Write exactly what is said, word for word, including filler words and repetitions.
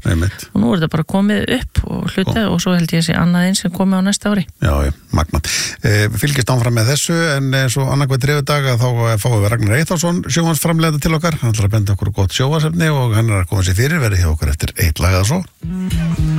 einmitt. Og nú er þetta bara komið upp og hluta og svo held ég sé annað eins sem komið á næsta ári. Já, já, magna. Eh, við fylgjast áfram með þessu en eins og annarkvæð þriðjudag þá fáum við Ragnar Eyþórsson sjónvarpsframleiðanda til okkar. Hann ætlar að benda okkur gott sjónvarpsefni og hann er að koma sér fyrir, verið hjá okkur eftir eitt lag eða svo.